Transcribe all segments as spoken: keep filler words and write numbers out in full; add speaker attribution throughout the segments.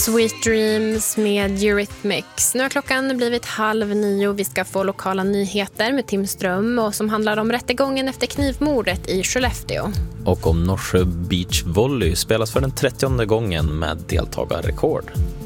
Speaker 1: Sweet Dreams med Eurythmics. Nu har klockan blivit halv nio. Vi ska få lokala nyheter med Tim Ström och som handlar om rättegången efter knivmordet i Skellefteå.
Speaker 2: Och om Norsjö Beach Volley spelas för den trettionde gången med deltagarrekord.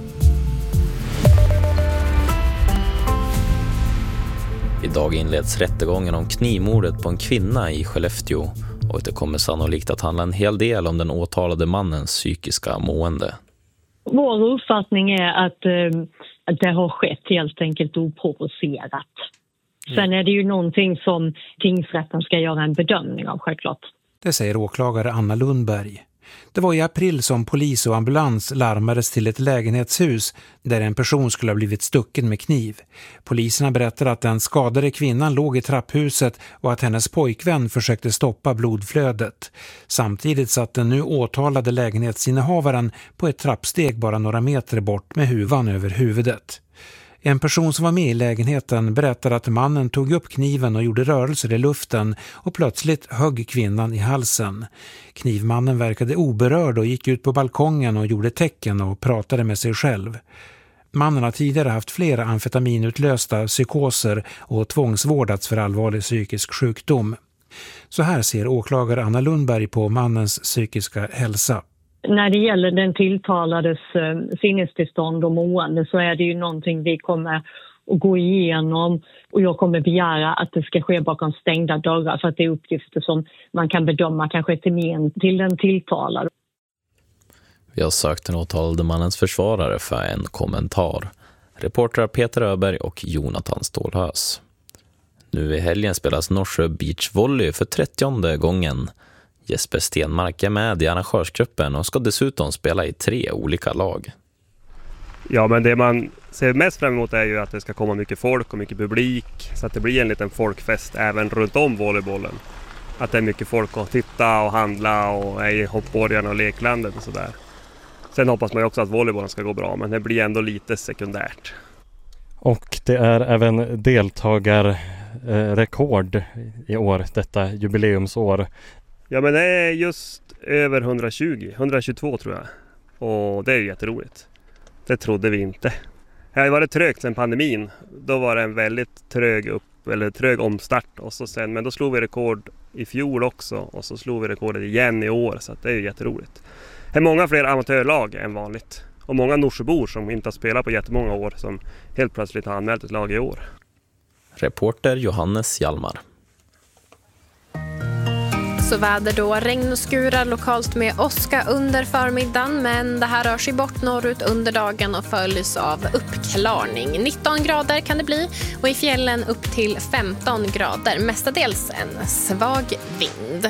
Speaker 2: Idag inleds rättegången om knivmordet på en kvinna i Skellefteå och det kommer sannolikt att handla en hel del om den åtalade mannens psykiska mående.
Speaker 3: Vår uppfattning är att, eh, att det har skett helt enkelt oprovocerat. Mm. Sen är det ju någonting som tingsrätten ska göra en bedömning av, självklart.
Speaker 4: Det säger åklagare Anna Lundberg. Det var i april som polis och ambulans larmades till ett lägenhetshus där en person skulle ha blivit stucken med kniv. Poliserna berättade att den skadade kvinnan låg i trapphuset och att hennes pojkvän försökte stoppa blodflödet. Samtidigt satt den nu åtalade lägenhetsinnehavaren på ett trappsteg bara några meter bort med huvan över huvudet. En person som var med i lägenheten berättade att mannen tog upp kniven och gjorde rörelser i luften och plötsligt högg kvinnan i halsen. Knivmannen verkade oberörd och gick ut på balkongen och gjorde tecken och pratade med sig själv. Mannen har tidigare haft flera amfetaminutlösta psykoser och tvångsvårdats för allvarlig psykisk sjukdom. Så här ser åklagare Anna Lundberg på mannens psykiska hälsa.
Speaker 3: När det gäller den tilltalades eh, sinnestillstånd och mående så är det ju någonting vi kommer att gå igenom och jag kommer begära att det ska ske bakom stängda dörrar för att det är uppgifter som man kan bedöma kanske till men till den tilltalade.
Speaker 2: Vi har sökt den åtalade mannens försvarare för en kommentar. Reportrar Peter Öberg och Jonathan Stålhös. Nu i helgen spelas Norsjö Beach Volley för trettionde gången. Jesper Stenmark är med i arrangörsgruppen och ska dessutom spela i tre olika lag.
Speaker 5: Ja, men det man ser mest fram emot är ju att det ska komma mycket folk och mycket publik så att det blir en liten folkfest även runt om volleybollen. Att det är mycket folk att titta och handla och är i hoppborgarna och leklandet och sådär. Sen hoppas man ju också att volleybollen ska gå bra, men det blir ändå lite sekundärt.
Speaker 6: Och det är även deltagarrekord i år, detta jubileumsår.
Speaker 5: Ja, men det är just över hundratjugo, hundratjugotvå tror jag. Och det är ju jätteroligt. Det trodde vi inte. Det har varit trögt sedan pandemin. Då var det en väldigt trög upp eller trög omstart och så sen, men då slog vi rekord i fjol också och så slog vi rekordet igen i år, så att det är ju jätteroligt. Det är många fler amatörlag än vanligt och många Norsjöbor som inte har spelat på jättemånga år som helt plötsligt har anmält ett lag i år.
Speaker 2: Reporter Johannes Hjalmar.
Speaker 1: Så väder då, regn och skurar lokalt med åska under förmiddagen, men det här rör sig bort norrut under dagen och följs av uppklarning. nitton grader kan det bli och i fjällen upp till femton grader, mestadels en svag vind.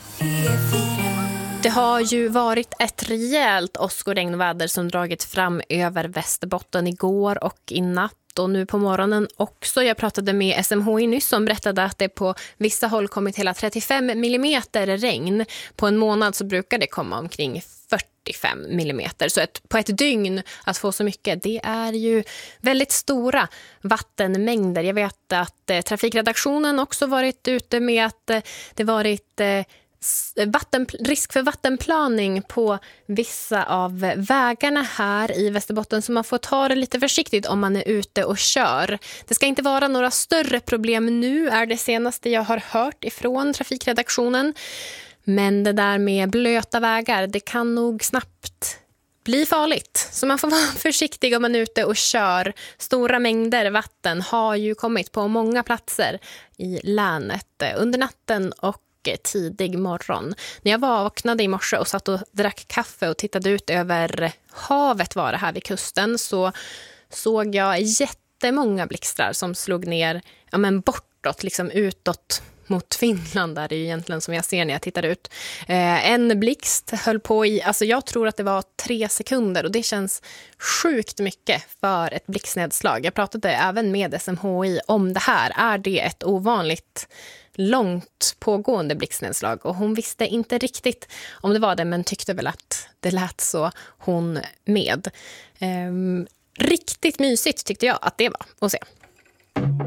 Speaker 1: Det har ju varit ett rejält åsk- och regnväder som dragit fram över Västerbotten igår och i natt. Och nu på morgonen också. Jag pratade med S M H I nyss som berättade att det på vissa håll kommit hela trettiofem millimeter regn. På en månad så brukar det komma omkring fyrtiofem millimeter. Så ett, på ett dygn att få så mycket, det är ju väldigt stora vattenmängder. Jag vet att eh, trafikredaktionen också varit ute med att eh, det varit... Eh, Vatten, risk för vattenplaning på vissa av vägarna här i Västerbotten, så man får ta det lite försiktigt om man är ute och kör. Det ska inte vara några större problem nu, är det senaste jag har hört ifrån trafikredaktionen. Men det där med blöta vägar, det kan nog snabbt bli farligt. Så man får vara försiktig om man är ute och kör. Stora mängder vatten har ju kommit på många platser i länet under natten och tidig morgon. När jag vaknade i morse och satt och drack kaffe och tittade ut över havet var det här vid kusten, så såg jag jättemånga blixtrar som slog ner ja, men bortåt, liksom utåt mot Finland, där det är ju egentligen som jag ser när jag tittar ut. Eh, en blixt höll på i, alltså jag tror att det var tre sekunder och det känns sjukt mycket för ett blixtnedslag. Jag pratade även med S M H I om det här. Är det ett ovanligt långt pågående blixtnedslag? Och hon visste inte riktigt om det var det, men tyckte väl att det lät så hon med. Eh, riktigt mysigt tyckte jag att det var att se.